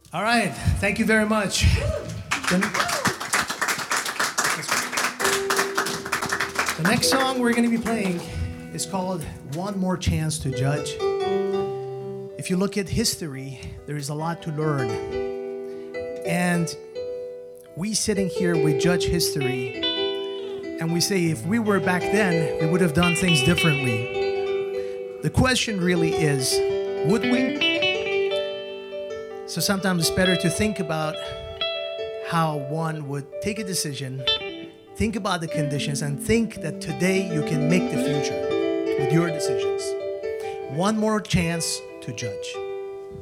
All right, thank you very much. The next song we're going to be playing is called One More Chance to Judge. If you look at history, there is a lot to learn. And we sitting here, we judge history, and we say if we were back then, we would have done things differently. The question really is, would we? So sometimes it's better to think about how one would take a decision, think about the conditions, and think that today you can make the future with your decisions. One more chance to judge.